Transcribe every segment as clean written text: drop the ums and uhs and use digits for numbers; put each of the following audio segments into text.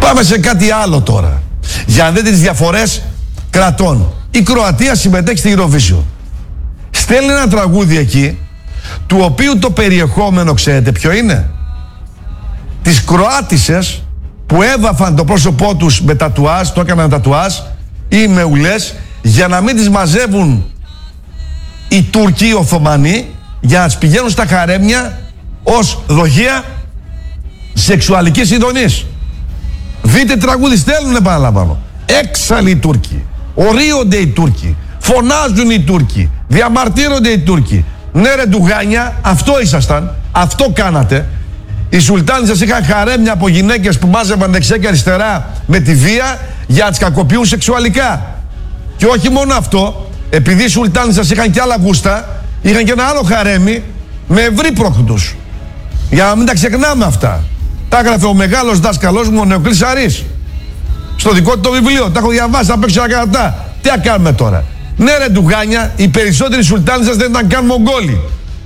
Πάμε σε κάτι άλλο τώρα. Για να δείτε τις διαφορές κρατών. Η Κροατία συμμετέχει στη Eurovision. Στέλνει ένα τραγούδι εκεί, του οποίου το περιεχόμενο ξέρετε ποιο είναι? Τις Κροάτισσες που έβαφαν το πρόσωπό τους με τατουάζ, το έκαναν τατουάζ ή με ουλές, για να μην τις μαζεύουν οι Τούρκοι, οι Οθωμανοί, για να τις πηγαίνουν στα χαρέμια ως δοχεία σεξουαλικής ειδονής. Δείτε τραγούδι στέλνουν, επαναλαμβάνω. Έξαλλοι οι Τούρκοι, ορίονται οι Τούρκοι, φωνάζουν οι Τούρκοι, διαμαρτύρονται οι Τούρκοι. Ναι ρε ντουγάνια, αυτό ήσασταν, αυτό κάνατε. Οι σουλτάνοι σας είχαν χαρέμια από γυναίκες που μάζευαν δεξιά και αριστερά με τη βία για να τις κακοποιούν σεξουαλικά. Και όχι μόνο αυτό, επειδή οι σουλτάνοι σας είχαν και άλλα γούστα, είχαν και ένα άλλο χαρέμι με ευρύ πρόκτους. Για να μην τα ξεχνάμε αυτά. Τα έγραφε ο μεγάλος δάσκαλός μου, ο Νεοκλής Αρής, στο δικό του το βιβλίο. Τα έχω διαβάσει απ' έξω κατά. Τι να κάνουμε τώρα? Ναι ρε ντουγάνια, οι περισσότεροι σουλτάνοι σας δεν ήταν καν Μογγόλοι.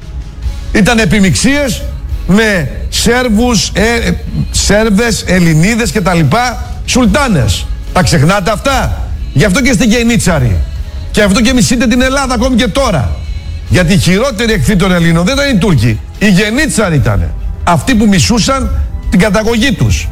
Ήταν επιμιξίες με Σέρβους, Σέρβες, Ελληνίδες και τα λοιπά σουλτάνες. Τα ξεχνάτε αυτά? Γι' αυτό και είστε γενίτσαροι. Και αυτό και μισείτε την Ελλάδα ακόμη και τώρα. Γιατί οι χειρότεροι εχθροί των Ελλήνων δεν ήταν οι Τούρκοι. Οι γενίτσαροι ήταν. Αυτοί που μισούσαν την καταγωγή τους.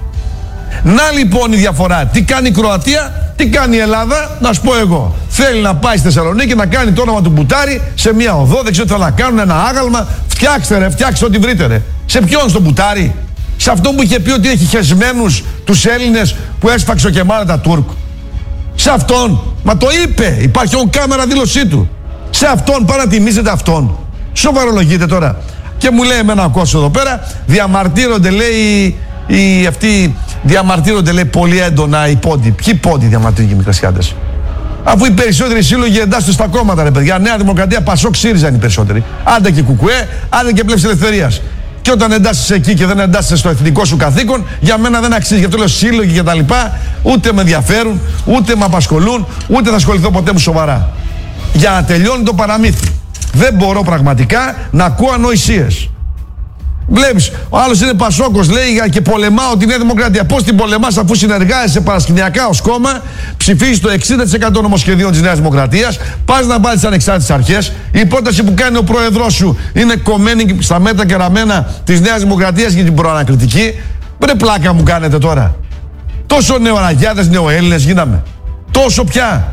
Να λοιπόν η διαφορά. Τι κάνει η Κροατία, τι κάνει η Ελλάδα? Να σου πω εγώ. Θέλει να πάει στη Θεσσαλονίκη να κάνει το όνομα του Μπουτάρη σε μια οδό. Δεν ξέρω τι θα να κάνουν, ένα άγαλμα. Φτιάξτε ρε, φτιάξτε ό,τι βρείτε ρε. Σε ποιον? στον Μπουτάρη? Σε αυτόν που είχε πει ότι έχει χεσμένους τους Έλληνες που έσφαξε ο Κεμάλ Ατατούρκ? Σε αυτόν? Μα το είπε. Υπάρχει on κάμερα δήλωσή του. Σε αυτόν πάνε να τιμήσετε αυτόν? Σοβαρολογείτε τώρα. Και μου λέει εμένα ο Κώστας εδώ πέρα, διαμαρτύρονται λέει αυτοί, διαμαρτύρονται λέει πολύ έντονα οι πόντοι. Ποιοι πόντοι διαμαρτύρονται οι μικρασιάτες? Αφού οι περισσότεροι σύλλογοι εντάσσονται στα κόμματα ρε παιδιά. Νέα Δημοκρατία, Πασόκ, ΣΥΡΙΖΑ είναι οι περισσότεροι. Άντε και Κουκουέ, άντε και Πλεύση Ελευθερίας. Και όταν εντάσσεσαι εκεί και δεν εντάσσεσαι στο εθνικό σου καθήκον, για μένα δεν αξίζει. Γι' αυτό λέω σύλλογοι και τα λοιπά, ούτε με ενδιαφέρουν, ούτε με απασχολούν, ούτε θα ασχοληθώ ποτέ μου σοβαρά. Για να τελειώνει το παραμύθι. Δεν μπορώ πραγματικά να ακούω ανοησίες. Βλέπεις, ο άλλος είναι Πασόκος, λέει και πολεμάω τη Νέα Δημοκρατία. Πώς την πολεμάς αφού συνεργάζεσαι παρασκηνιακά ως κόμμα, ψηφίζεις το 60% νομοσχεδίων της Νέας Δημοκρατίας, πας να πάρεις τις ανεξάρτητες αρχές. Η πρόταση που κάνει ο πρόεδρός σου είναι κομμένη στα μέτρα και ραμμένα της Νέας Δημοκρατίας για την προανακριτική. Βρε πλάκα μου κάνετε τώρα. Τόσο νεοαραγιάδες, νεοέλληνες γίναμε. Τόσο πια.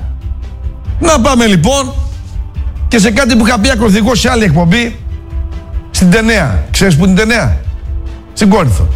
Να πάμε λοιπόν και σε κάτι που είχα πει ακροθυγώς σε άλλη εκπομπή, στην Τενέα. Ξέρεις που είναι την Τενέα? Στην Κόρινθο.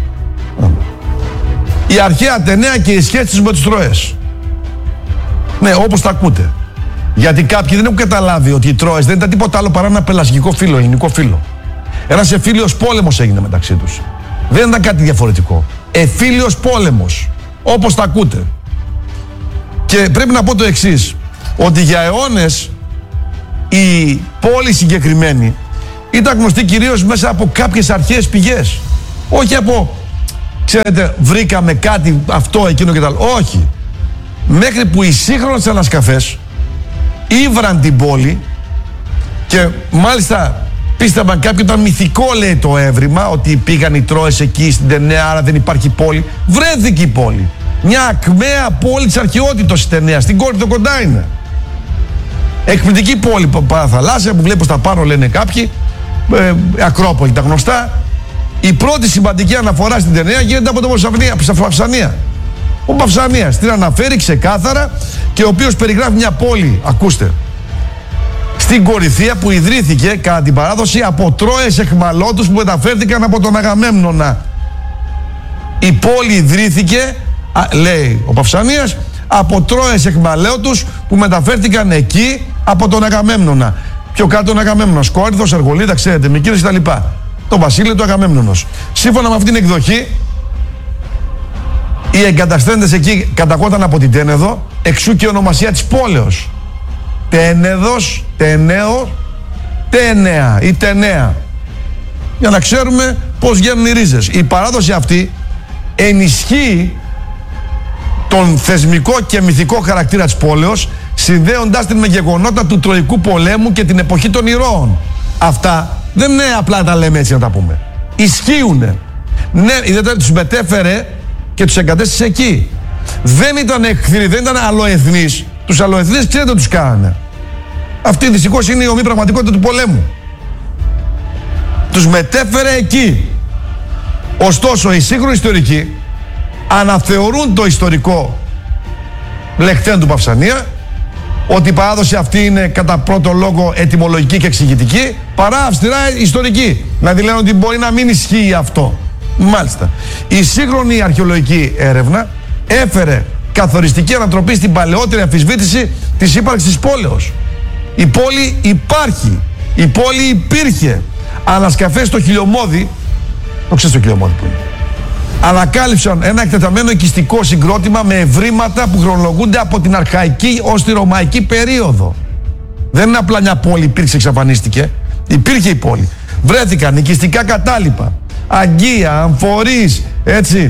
Η αρχαία Τενέα και οι σχέσεις με τους Τρώες. Ναι, όπως τα ακούτε. Γιατί κάποιοι δεν έχουν καταλάβει ότι οι Τρώες δεν ήταν τίποτα άλλο παρά ένα πελασγικό φύλλο, ελληνικό φύλλο. Ένας εμφύλιος πόλεμος έγινε μεταξύ τους. Δεν ήταν κάτι διαφορετικό. Εμφύλιος πόλεμος. Όπως τα ακούτε. Και πρέπει να πω το εξής. Ότι για αιώνες η πόλη συγκεκριμένη ήταν γνωστή κυρίως μέσα από κάποιες αρχαίες πηγές. Όχι από, ξέρετε, βρήκαμε κάτι, αυτό, εκείνο και τα άλλο. Όχι. Μέχρι που οι σύγχρονες ανασκαφές ήβραν την πόλη και μάλιστα πίστευαν κάποιοι ήταν μυθικό, λέει, το έβριμα, ότι πήγαν οι Τρώες εκεί στην Τενέα, άρα δεν υπάρχει πόλη. Βρέθηκε η πόλη. Μια ακμαία πόλη της αρχαιότητος στη Τενέα, στην Κόρινθο κοντά είναι. Εκπληκτική πόλη παραθαλάσσια που βλέπω στα πάνω, λένε κάποιοι. Ακρόπολη, τα γνωστά. Η πρώτη σημαντική αναφορά στην Τενέα γίνεται από τον Παυσανία. Ο Παυσανίας την αναφέρει ξεκάθαρα και ο οποίος περιγράφει μια πόλη, ακούστε, στην Κορινθία που ιδρύθηκε κατά την παράδοση από Τρώες εχμαλώτους που μεταφέρθηκαν από τον Αγαμέμνονα. Η πόλη ιδρύθηκε, λέει ο Παυσανίας, από Τρώες εχμαλώτους που μεταφέρθηκαν εκεί από τον Αγαμέμνονα. Πιο κάτω τον Αγαμέμνονος, Κόρινθος, Αργολίδα, ξέρετε, Μικύρες κτλ. Το βασίλειο του Αγαμέμνονος. Σύμφωνα με αυτήν την εκδοχή, οι εγκαταστέντες εκεί καταγόταν από την Τένεδο, εξού και η ονομασία της πόλεως. Τένεδος, Τενέο, Τένεα ή Τενέα. Για να ξέρουμε πώς βγαίνουν οι ρίζες. Η παράδοση αυτή ενισχύει τον θεσμικό και μυθικό χαρακτήρα της πόλεως, συνδέοντάς την με γεγονότα του Τροϊκού πολέμου και την εποχή των ηρώων. Αυτά δεν είναι απλά τα λέμε έτσι να τα πούμε. Ισχύουνε. Ναι, είδατε, τους μετέφερε και τους εγκατέστησε εκεί. Δεν ήταν εχθροί, δεν ήταν αλλοεθνείς. Τους αλλοεθνείς ξέρετε τους κάνανε. Αυτή δυστυχώς είναι η ομή πραγματικότητα του πολέμου. Τους μετέφερε εκεί. Ωστόσο, οι σύγχρονοι ιστορικοί αναθεωρούν το ιστορικό λεχθέν του Παυσανία, ότι η παράδοση αυτή είναι κατά πρώτο λόγο ετυμολογική και εξηγητική, παρά αυστηρά ιστορική. Δηλαδή λένε ότι μπορεί να μην ισχύει αυτό. Μάλιστα. Η σύγχρονη αρχαιολογική έρευνα έφερε καθοριστική ανατροπή στην παλαιότερη αμφισβήτηση της ύπαρξης της πόλεως. Η πόλη υπάρχει. Η πόλη υπήρχε. Ανασκαφές στο Χιλιομώδη, το ξέρεις το Χιλιομώδη που είναι, ανακάλυψαν ένα εκτεταμένο οικιστικό συγκρότημα με ευρήματα που χρονολογούνται από την αρχαϊκή ως τη ρωμαϊκή περίοδο. Δεν είναι απλά μια πόλη, υπήρξε, εξαφανίστηκε. Υπήρχε η πόλη. Βρέθηκαν οικιστικά κατάλοιπα, αγγεία, αμφορείς, έτσι,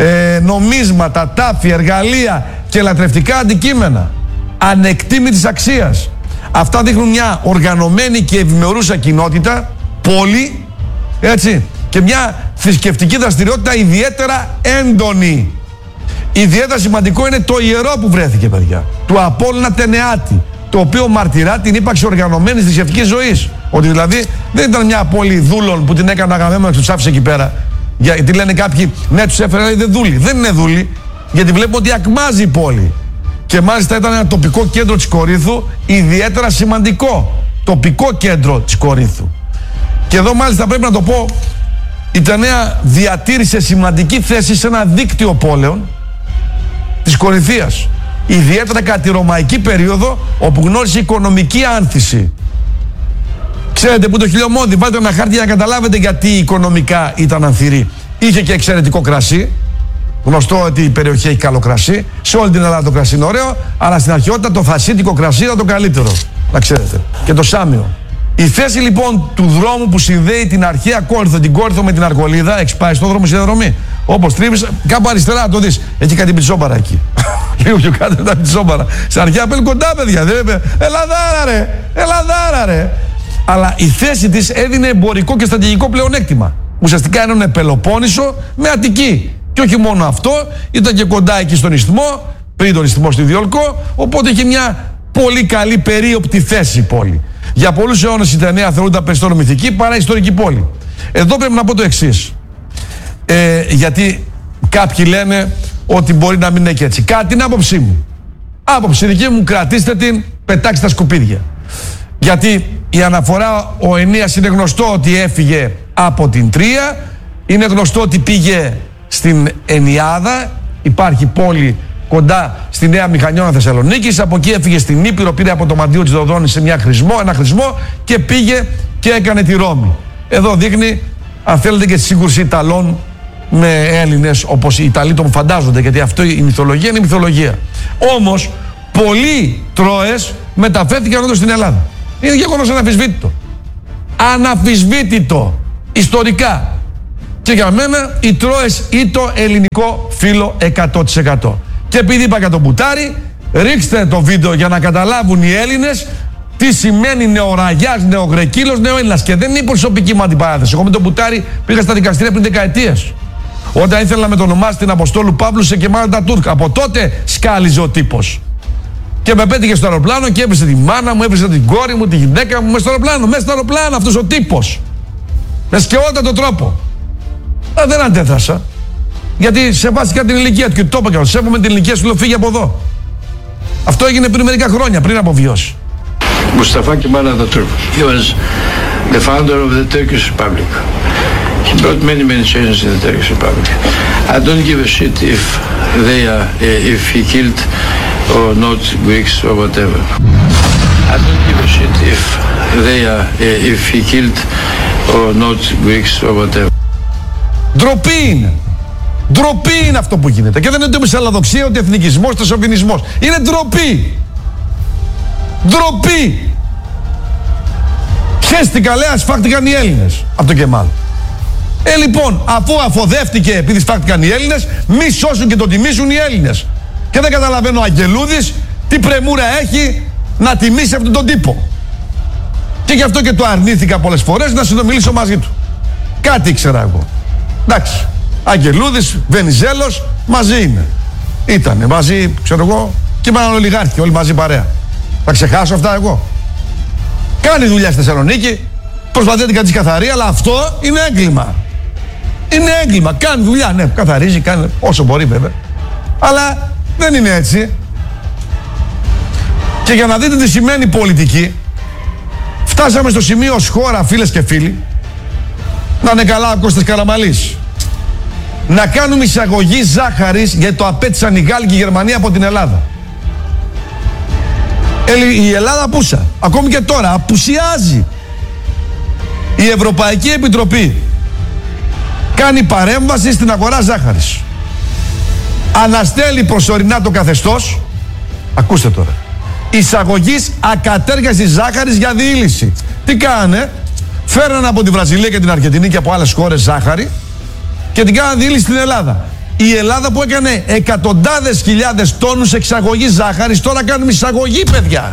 νομίσματα, τάφη, εργαλεία και λατρευτικά αντικείμενα ανεκτήμητης αξίας. Αυτά δείχνουν μια οργανωμένη και ευημερούσα κοινότητα, πόλη, έτσι, και μια θρησκευτική δραστηριότητα ιδιαίτερα έντονη. Ιδιαίτερα σημαντικό είναι το ιερό που βρέθηκε, παιδιά, του Απόλλωνα Τενεάτη, το οποίο μαρτυρά την ύπαρξη οργανωμένης θρησκευτικής ζωής. Ότι δηλαδή δεν ήταν μια πόλη δούλων που την έκανε Αγαμέμνονας και τους άφησε εκεί πέρα. Γιατί λένε κάποιοι, ναι, τους έφερε, αλλά δεν δούλοι. Δεν είναι δούλοι, γιατί βλέπουμε ότι ακμάζει η πόλη. Και μάλιστα ήταν ένα τοπικό κέντρο της Κορίνθου, ιδιαίτερα σημαντικό. Τοπικό κέντρο της Κορίνθου. Και εδώ μάλιστα πρέπει να το πω, η Τενέα διατήρησε σημαντική θέση σε ένα δίκτυο πόλεων της Κορινθίας. Ιδιαίτερα κατά τη ρωμαϊκή περίοδο, όπου γνώρισε οικονομική άνθηση. Ξέρετε που το Χιλιομώδη, βάλτε ένα χάρτη για να καταλάβετε γιατί οικονομικά ήταν ανθυρή. Είχε και εξαιρετικό κρασί. Γνωστό ότι η περιοχή έχει καλό κρασί. Σε όλη την Ελλάδα το κρασί είναι ωραίο, αλλά στην αρχαιότητα το θασίτικο κρασί ήταν το καλύτερο. Να ξέρετε. Και το Σάμιο. Η θέση λοιπόν του δρόμου που συνδέει την αρχαία Κόρινθο, την Κόρινθο με την Αργολίδα, έχεις πάει στο δρόμο σε διαδρομή. Όπως τρίβεις, κάπου αριστερά το δεις. Έχει κάτι πιτσόμπαρα εκεί. Λίγο πιο κάτω είναι τα πιτσόμπαρα. Στην αρχαία πέλει κοντά, παιδιά. Δεν είπε, Ελλαδάρα ρε, Ελλαδάρα ρε. Αλλά η θέση της έδινε εμπορικό και στρατηγικό πλεονέκτημα. Ουσιαστικά ένωνε Πελοπόννησο με Αττική. Και όχι μόνο αυτό, ήταν και κοντά εκεί στον Ισθμό, πριν τον Ισθμό στη Διολκό, οπότε είχε μια πολύ καλή περίοπτη θέση η πόλη. Για πολλούς αιώνες η Τενέα θεωρούνταν περισσότερο μυθική παρά ιστορική πόλη. Εδώ πρέπει να πω το εξής. Γιατί κάποιοι λένε ότι μπορεί να μην είναι και έτσι. Κάτι την άποψή μου. Άποψη δική μου, κρατήστε την, πετάξτε τα σκουπίδια. Γιατί η αναφορά, ο Ενίας είναι γνωστό ότι έφυγε από την Τρία, είναι γνωστό ότι πήγε στην Ενιάδα, υπάρχει πόλη κοντά στη Νέα Μηχανιώνα Θεσσαλονίκης, από εκεί έφυγε στην Ήπειρο, πήρε από το μαντίο της Δοδόνης σε ένα χρησμό και πήγε και έκανε τη Ρώμη. Εδώ δείχνει, αν θέλετε, και τη σύγκρουση Ιταλών με Έλληνες, όπως οι Ιταλοί τον φαντάζονται, γιατί αυτό η μυθολογία είναι η μυθολογία. Όμως, πολλοί Τρώες μεταφέρθηκαν όντως στην Ελλάδα. Είναι γεγονός αναμφισβήτητο. Αναμφισβήτητο. Ιστορικά. Και για μένα οι Τρώες ή το ελληνικό φύλλο 100%. Και επειδή είπα για τον Μπουτάρη, ρίξτε το βίντεο για να καταλάβουν οι Έλληνες τι σημαίνει νεοραγιάς, νεογρεκύλος, νεοέλληνας. Και δεν είναι η προσωπική μου αντιπαράθεση. Εγώ με τον Μπουτάρη πήγα στα δικαστήρια πριν δεκαετίες. Όταν ήθελα να μετονομάσει την Αποστόλου Παύλου σε Κεμάλ Ατατούρκ. Από τότε σκάλιζε ο τύπος. Και με πέτυχε στο αεροπλάνο και έβρισε τη μάνα μου, έβρισε την κόρη μου, τη γυναίκα μου μέσα στο αεροπλάνο. Μέσα στο αεροπλάνο αυτός ο τύπος. Με σκαιότατο τρόπο. Δεν αντέδρασα. Γιατί σεβάστηκα την ηλικία του και το είπα και σέβομαι την ηλικία σου, λέω φύγει από εδώ. Αυτό έγινε πριν μερικά χρόνια, πριν αποβιώσει. Mustafa Kemal Atatürk. He was the founder of the Turkish Republic. He brought many changes in the Turkish Republic. I don't give a shit if he killed or not Greeks or whatever. I don't give a shit if he killed or not Greeks or whatever. Ντροπή είναι. Ντροπή είναι αυτό που γίνεται. Και δεν είναι ούτε μυσαλλαδοξία, ούτε εθνικισμός, ούτε σοβινισμός. Είναι ντροπή. Ντροπή. Χέστηκα, λέει, σφάχτηκαν οι Έλληνες από τον Κεμάλ. Λοιπόν, αφού αφοδεύτηκε επειδή σφάχτηκαν οι Έλληνες, μη σώσουν και τον τιμήσουν οι Έλληνες. Και δεν καταλαβαίνω ο Αγγελούδης τι πρεμούρα έχει να τιμήσει αυτόν τον τύπο. Και γι' αυτό και το αρνήθηκα πολλές φορές να συνομιλήσω μαζί του. Κάτι ήξερα εγώ. Εντάξει. Αγγελούδης, Βενιζέλος, μαζί είναι. Ήτανε μαζί, ξέρω εγώ, και μάλλον ολιγάρχοι, όλοι μαζί παρέα. Θα ξεχάσω αυτά εγώ? Κάνει δουλειά στη Θεσσαλονίκη, προσπαθεί να την κρατήσει καθαρή, αλλά αυτό είναι έγκλημα. Είναι έγκλημα. Κάνει δουλειά, ναι, καθαρίζει, κάνει όσο μπορεί βέβαια. Αλλά δεν είναι έτσι. Και για να δείτε τι σημαίνει πολιτική, φτάσαμε στο σημείο ως χώρα, φίλες και φίλοι, να είναι καλά ο Κώστας Καραμανλής, να κάνουμε εισαγωγή ζάχαρης, γιατί το απέτησαν οι Γάλλοι και η Γερμανία από την Ελλάδα. Η Ελλάδα απούσα. Ακόμη και τώρα απουσιάζει. Η Ευρωπαϊκή Επιτροπή κάνει παρέμβαση στην αγορά ζάχαρης. Αναστέλει προσωρινά το καθεστώς, ακούστε τώρα, εισαγωγής ακατέργαστης ζάχαρης για διήλυση. Τι κάνε? Φέρανε από τη Βραζιλία και την Αργεντινή και από άλλες χώρες ζάχαρη και την κάνανε διήλυση στην Ελλάδα. Η Ελλάδα που έκανε εκατοντάδες χιλιάδες τόνους εξαγωγής ζάχαρης, τώρα κάνουμε εισαγωγή, παιδιά.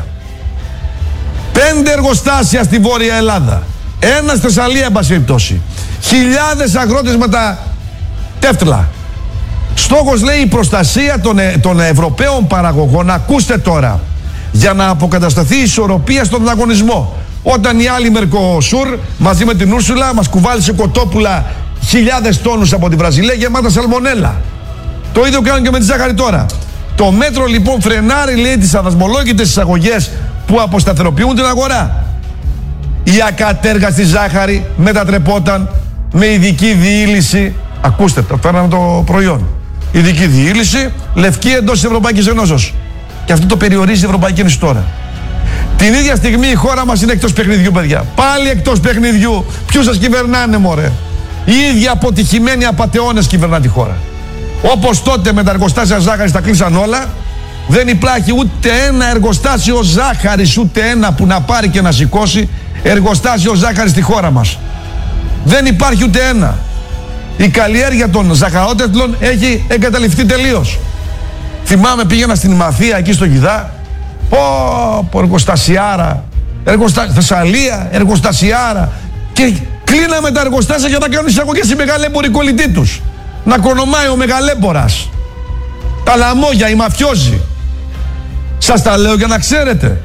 5 εργοστάσια στη Βόρεια Ελλάδα. Ένα στη Θεσσαλία, εν πάση περιπτώσει. Χιλιάδες αγρότες με τα τέφτλα. Στόχος, λέει, η προστασία των Ευρωπαίων παραγωγών. Ακούστε τώρα. Για να αποκατασταθεί η ισορροπία στον ανταγωνισμό. Όταν η άλλη Μερκοσούρ μαζί με την Ούρσουλα μας κουβάλισε κοτόπουλα χιλιάδες τόνους από τη Βραζιλία γεμάτα σαλμονέλα. Το ίδιο κάνουν και με τη ζάχαρη τώρα. Το μέτρο λοιπόν φρενάρει, λέει, τις αδασμολόγητες εισαγωγές που αποσταθεροποιούν την αγορά. Η ακατέργαστη ζάχαρη μετατρεπόταν με ειδική διήλυση. Ακούστε, το φέρναμε το προϊόν. Ειδική διήλυση, λευκή εντός της Ευρωπαϊκής Ενώσεως. Και αυτό το περιορίζει η Ευρωπαϊκή Ένωση τώρα. Την ίδια στιγμή η χώρα μας είναι εκτός παιχνιδιού, παιδιά. Πάλι εκτός παιχνιδιού. Ποιους σας κυβερνάνε, μωρέ? Οι ίδιοι αποτυχημένοι απατεώνες κυβερνάνε τη χώρα. Όπως τότε με τα εργοστάσια ζάχαρης τα κλείσαν όλα, δεν υπάρχει ούτε ένα εργοστάσιο ζάχαρης, ούτε ένα που να πάρει και να σηκώσει εργοστάσιο ζάχαρης στη χώρα μας. Δεν υπάρχει ούτε ένα. Η καλλιέργεια των ζαχαρότευτλων έχει εγκαταλειφθεί τελείως. Θυμάμαι, πήγαινα στην Μαθία εκεί στο Γιδά. Πω, εργοστασιάρα. Θεσσαλία, εργοστασιάρα. Και κλείναμε τα εργοστάσια για να κάνουν εισαγωγές οι μεγαλέμποροι κολλητοί τους. Να κονομάει ο μεγαλέμπορας. Τα λαμόγια, οι μαφιόζοι. Σας τα λέω για να ξέρετε.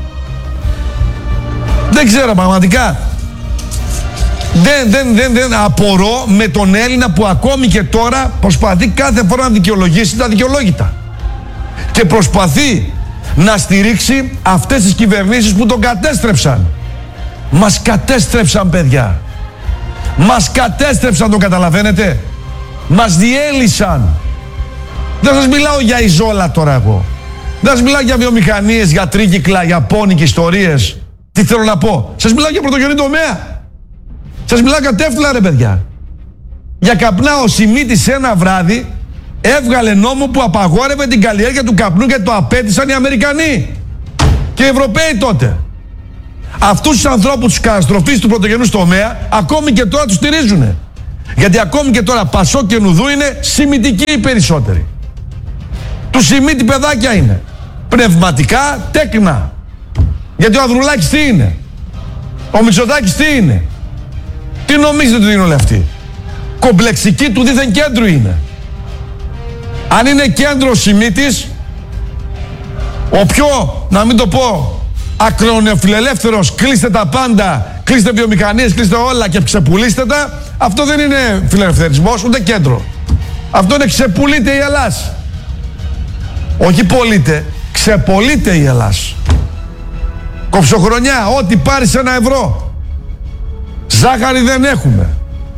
Δεν ξέρω πραγματικά. Δεν απορώ με τον Έλληνα που ακόμη και τώρα προσπαθεί κάθε φορά να δικαιολογήσει τα δικαιολόγητα. Και προσπαθεί να στηρίξει αυτές τις κυβερνήσεις που τον κατέστρεψαν. Μας κατέστρεψαν, παιδιά. Μας κατέστρεψαν, το καταλαβαίνετε? Μας διέλυσαν. Δεν σας μιλάω για Ιζόλα τώρα εγώ. Δεν σας μιλάω για βιομηχανίες, για τρίκυκλα, για πόνοι και ιστορίες. Τι θέλω να πω? Σας μιλάω για πρωτογενή τομέα. Σας μιλάω για τέφτλα, ρε παιδιά. Για καπνά. Ο Σιμίτης ένα βράδυ έβγαλε νόμο που απαγόρευε την καλλιέργεια του καπνού και το απέτησαν οι Αμερικανοί και οι Ευρωπαίοι τότε. Αυτούς τους ανθρώπους, τους καταστροφείς του πρωτογενούς τομέα, ακόμη και τώρα τους στηρίζουνε. Γιατί ακόμη και τώρα Πασό και Νουδού είναι σημιτικοί οι περισσότεροι. Του Σιμίτη παιδάκια είναι. Πνευματικά τέκνα. Γιατί ο Ανδρουλάκης τι είναι? Ο Μητσοτάκης τι είναι? Τι νομίζετε ότι είναι όλοι αυτοί? Κομπλεξική του δίθεν κέντρου είναι. Αν είναι κέντρο Σιμίτης, ο πιο, να μην το πω, ακρονεοφιλελεύθερος, κλείστε τα πάντα, κλείστε βιομηχανίες, κλείστε όλα και ξεπουλήστε τα, αυτό δεν είναι φιλελευθερισμός, ούτε κέντρο. Αυτό είναι ξεπουλείται η Ελλάς. Όχι πωλείται, ξεπολείται η Ελλάς. Κοψοχρονιά, ό,τι πάρεις 1 ευρώ. Ζάχαρη δεν έχουμε.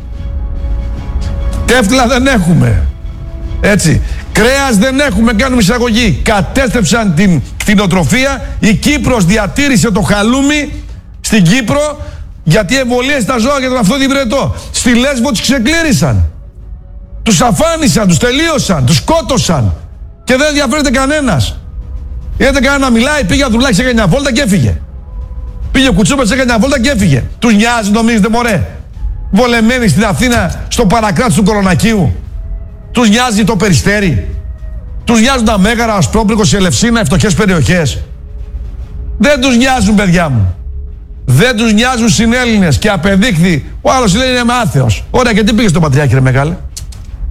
Τέφτλα δεν έχουμε. Έτσι. Κρέας δεν έχουμε, κάνουμε εισαγωγή. Κατέστρεψαν την κτηνοτροφία. Η Κύπρος διατήρησε το χαλούμι στην Κύπρο γιατί εμβολίασε τα ζώα για τον αυτοδιβρετό. Στη Λέσβο τους ξεκλήρισαν. Τους αφάνισαν, τους τελείωσαν, τους σκότωσαν. Και δεν ενδιαφέρεται κανένας. Είδατε κανένα να μιλάει, πήγε ο Ανδρουλάκης, έκανε μια βόλτα και έφυγε. Πήγε ο Κουτσούπας, έκανε μια βόλτα και έφυγε. Τους νοιάζει, νομίζετε, μωρέ? Βολεμένοι στην Αθήνα, στο παρακράτος του Κορονακίου. Τους νοιάζει το Περιστέρι? Τους νοιάζουν τα Μέγαρα, Ασπρόπληκος, η Ελευσίνα, οι φτωχές περιοχές? Δεν τους νοιάζουν, παιδιά μου. Δεν τους νοιάζουν συνέλληνες. Και απεδείχθη, ο άλλος λέει είναι άθεος. Ωραία, και τι πήγε στο Πατριάρχη, ρε μεγάλε?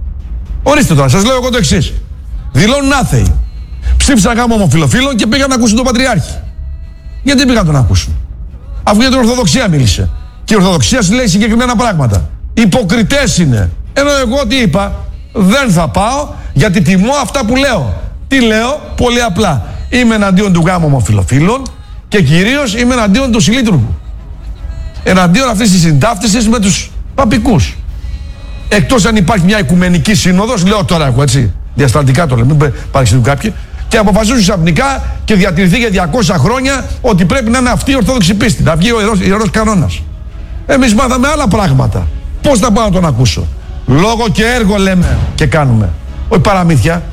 Ορίστε τώρα, σας λέω εγώ το εξής. Δηλώνουν άθεοι. Ψήφισαν γάμο ομοφυλοφίλων και πήγαν να ακούσουν τον Πατριάρχη. Γιατί πήγαν να τον ακούσουν? Αφού για την Ορθοδοξία μίλησε. Και η Ορθοδοξία σου λέει συγκεκριμένα πράγματα. Υποκριτές είναι. Ενώ εγώ τι είπα? Δεν θα πάω γιατί τιμώ αυτά που λέω. Τι λέω? Πολύ απλά. Είμαι εναντίον του γάμου ομοφυλοφίλων και κυρίως είμαι εναντίον του συλλήτουργου. Εναντίον αυτής της συντάφτισης με τους παπικούς. Εκτός αν υπάρχει μια οικουμενική σύνοδος, λέω τώρα εγώ έτσι, διασταλτικά το λέω, μην παρεξηγούν κάποιοι, και αποφασίζουν ξαφνικά και διατηρηθεί για 200 χρόνια ότι πρέπει να είναι αυτή η ορθόδοξη πίστη, να βγει ο ιερός κανόνας. Εμείς μάθαμε άλλα πράγματα. Πώς θα πάω να τον ακούσω? Λόγο και έργο λέμε και κάνουμε. Όχι παραμύθια.